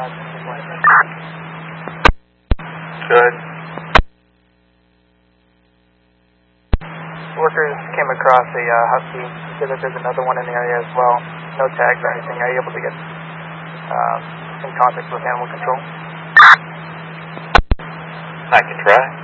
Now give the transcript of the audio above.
Good. Workers came across a Husky. He said that there's another one in the area as well. No tags or anything. Are you able to get in contact with animal control? I can try.